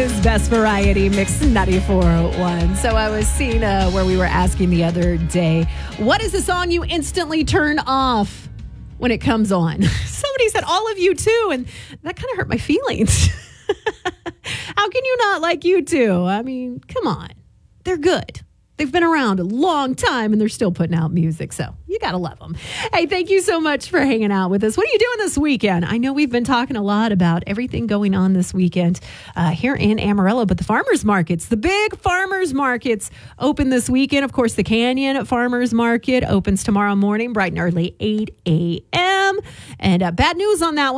is Best Variety Mix 94.1. So I was seeing where we were asking the other day, what is the song you instantly turn off when it comes on? Somebody said all of U2, and that kind of hurt my feelings. How can you not like U2? I mean, come on. They're good. They've been around a long time, and they're still putting out music, so you got to love them. Hey, thank you so much for hanging out with us. What are you doing this weekend? I know we've been talking a lot about everything going on this weekend here in Amarillo, but the farmers markets, the big farmers markets open this weekend. Of course, the Canyon Farmers Market opens tomorrow morning, bright and early, 8 a.m. And bad news on that one.